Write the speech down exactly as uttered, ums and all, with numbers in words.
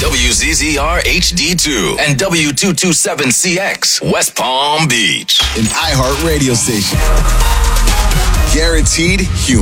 W Z Z R H D two and W two twenty-seven C X, West Palm Beach. An iHeart radio station. Guaranteed humor.